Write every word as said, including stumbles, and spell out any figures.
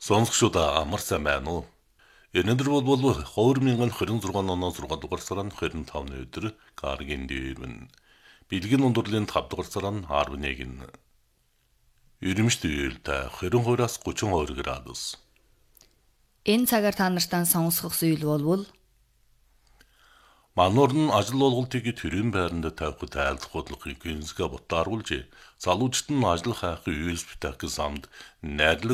Сонсогчдоо амар сайн байна уу? Өнөөдөр бол хоёр мянган двадцать шесть оноо зургаан дугаар сарын двадцать тавны өдөр Гаргийн дээрвэн. Бэлгэн ундралын петр дугаар сарын десять. Ирэмшт үеэлтэй двадцать two-аас тридцать two градус. Энэ цагаар та нартай сонсох зүйл болвол Мануур нь ажил олголтыг төрийн байранд тавихад айлдах бодлогыг гинзгээ бутааруулж, залуучид нь ажил хайх ю эс би-тэй самд найрлаг